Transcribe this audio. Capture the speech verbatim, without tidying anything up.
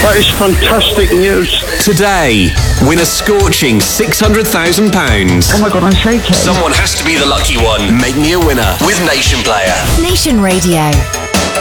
That is fantastic news. Today, win a scorching six hundred thousand pounds. Oh my God, I'm shaking. Someone has to be the lucky one. Make me a winner with Nation Player. Nation Radio.